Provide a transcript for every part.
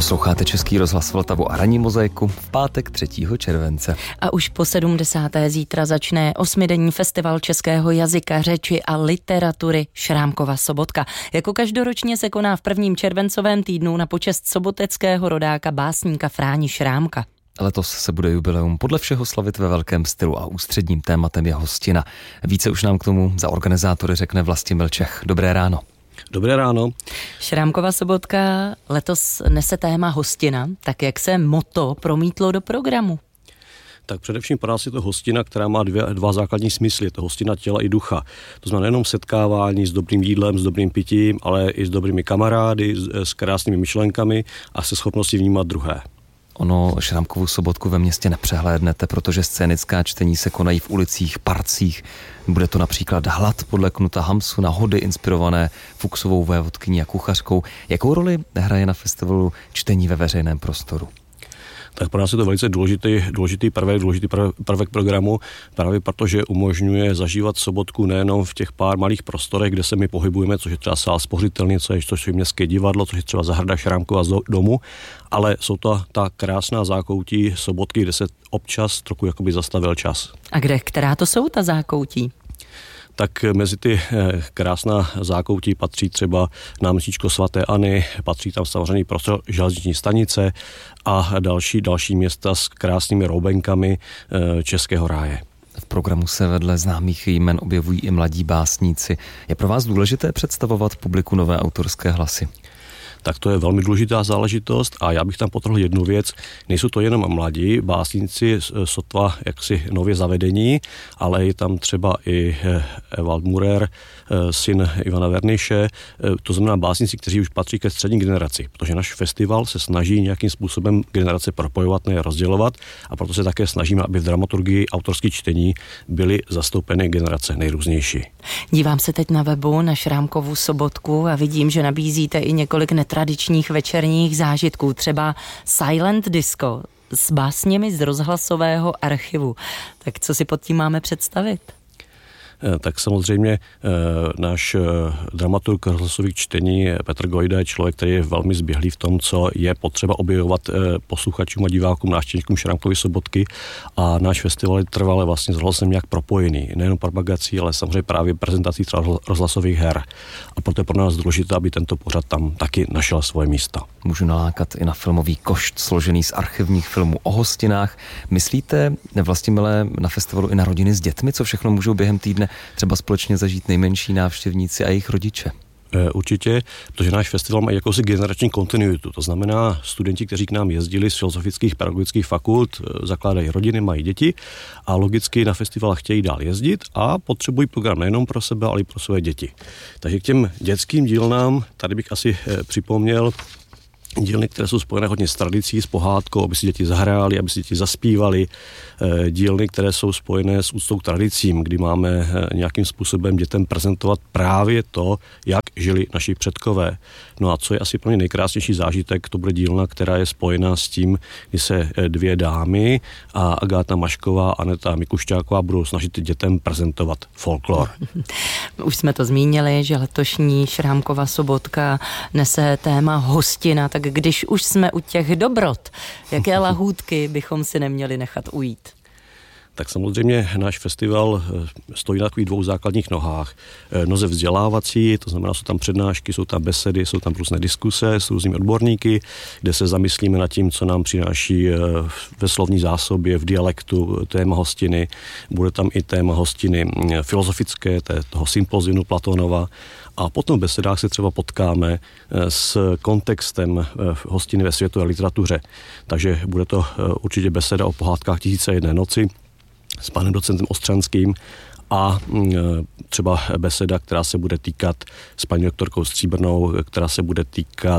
Posloucháte Český rozhlas Vltavu a ranní mozaiku v pátek 3. července. A už po 70. zítra začne 8denní festival českého jazyka, řeči a literatury Šrámkova sobotka. Jako každoročně se koná v prvním červencovém týdnu na počest soboteckého rodáka básníka Fráni Šrámka. Letos se bude jubileum podle všeho slavit ve velkém stylu a ústředním tématem je hostina. Více už nám k tomu za organizátory řekne Vlastimil Čech. Dobré ráno. Dobré ráno. Šrámkova sobotka letos nese téma hostina, tak jak se motto promítlo do programu? Tak především pro nás je to hostina, která má dva základní smysly. Je to hostina těla i ducha. To znamená nejenom setkávání s dobrým jídlem, s dobrým pitím, ale i s dobrými kamarády, s krásnými myšlenkami a se schopností vnímat druhé. Ono Šrámkovu sobotku ve městě nepřehlédnete, protože scénická čtení se konají v ulicích, parcích. Bude to například Hlad podle Knuta Hamsuna, Hody inspirované Fuchsovou vévodkyní a kuchařkou. Jakou roli hraje na festivalu čtení ve veřejném prostoru? Tak pro nás je to velice důležitý prvek programu, právě protože umožňuje zažívat sobotku nejenom v těch pár malých prostorech, kde se my pohybujeme, což je třeba sál Spořitelny, což je městské divadlo, což je třeba zahrada Šrámkova domu, ale jsou to ta krásná zákoutí sobotky, kde se občas trochu jakoby zastavil čas. A která to jsou ta zákoutí? Tak mezi ty krásná zákoutí patří třeba náměstíčko svaté Anny, patří tam samozřejmě prostor železniční stanice a další města s krásnými roubenkami Českého ráje. V programu se vedle známých jmen objevují i mladí básníci. Je pro vás důležité představovat publiku nové autorské hlasy? Tak to je velmi důležitá záležitost a já bych tam podtrhl jednu věc. Nejsou to jenom mladí básníci sotva jaksi nově zavedení, ale je tam třeba i Ewald Murer, syn Ivana Verniše, to znamená básníci, kteří už patří ke střední generaci, protože náš festival se snaží nějakým způsobem generace propojovat, ne rozdělovat a proto se také snažíme, aby v dramaturgii autorských čtení byly zastoupeny generace nejrůznější. Dívám se teď na webu na Šrámkovu sobotku a vidím, že nabízíte i několik netradičních večerních zážitků, třeba Silent Disco s básněmi z rozhlasového archivu. Tak co si pod tím máme představit? Tak samozřejmě náš dramaturg rozhlasových čtení Petr Gojda je člověk, který je velmi zběhlý v tom, co je potřeba objevovat posluchačům a divákům, návštěvníkům Šrámkovy sobotky a náš festival je trvale vlastně s rozhlasem nějak propojený. Nejenom propagací, ale samozřejmě právě prezentací rozhlasových her. A proto je pro nás důležité, aby tento pořad tam taky našel svoje místo. Můžu nalákat i na filmový košt složený z archivních filmů o hostinách. Myslíte, Vlastimile, na festivalu i na rodiny s dětmi, co všechno můžou během týdne třeba společně zažít nejmenší návštěvníci a jejich rodiče? Určitě, protože náš festival má jakousi generační kontinuitu. To znamená, studenti, kteří k nám jezdili z filozofických pedagogických fakult, zakládají rodiny, mají děti a logicky na festival chtějí dál jezdit a potřebují program nejenom pro sebe, ale i pro své děti. Takže k těm dětským dílnám tady bych asi připomněl dílny, které jsou spojené hodně s tradicí, s pohádkou, aby si děti zahráli, aby si děti zaspívali. Dílny, které jsou spojené s úctou k tradicím, kdy máme nějakým způsobem dětem prezentovat právě to, jak žili naši předkové. No a co je asi pro mě nejkrásnější zážitek, to bude dílna, která je spojená s tím, kdy se dvě dámy, a Agáta Mašková a Aneta Mikušťáková, budou snažit dětem prezentovat folklor. Už jsme to zmínili, že letošní Šrámkova sobotka nese téma hostina, tak když už jsme u těch dobrot, jaké lahůdky bychom si neměli nechat ujít? Tak samozřejmě náš festival stojí na takových dvou základních nohách. Noze vzdělávací, to znamená, jsou tam přednášky, jsou tam besedy, jsou tam různé diskuse s různými odborníky, kde se zamyslíme nad tím, co nám přináší ve slovní zásobě, v dialektu téma hostiny. Bude tam i téma hostiny filozofické, toho sympozium Platonova. A potom v besedách se třeba potkáme s kontextem hostiny ve světové literatuře. Takže bude to určitě beseda o pohádkách 1001 noci s panem docentem Ostřanským a třeba beseda, která se bude týkat s paní doktorkou Stříbrnou, která se bude týkat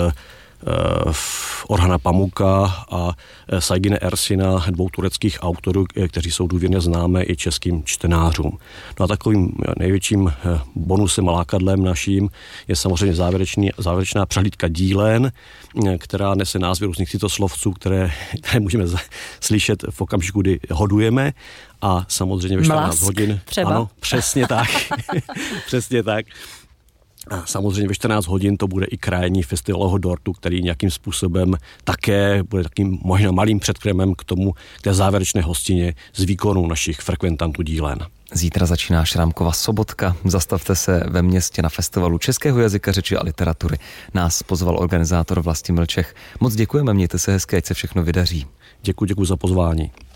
Orhana Pamuka a Saygine Ersina, dvou tureckých autorů, kteří jsou důvěrně známé i českým čtenářům. No a takovým největším bonusem a lákadlem naším je samozřejmě závěrečná přehlídka dílen, která nese názvy různých citoslovců, které můžeme slyšet v okamžiku, kdy hodujeme, a samozřejmě ve 14 hodin. Třeba. Ano, přesně tak. Přesně tak. A samozřejmě ve 14 hodin to bude i krajní festivalového dortu, který nějakým způsobem také bude takým možná malým předkremem k té závěrečné hostině z výkonu našich frekventantů dílen. Zítra začíná Šrámkova sobotka. Zastavte se ve městě na festivalu českého jazyka, řeči a literatury. Nás pozval organizátor Vlastimil Čech. Moc děkujeme, mějte se hezky, ať se všechno vydaří. Děkuji za pozvání.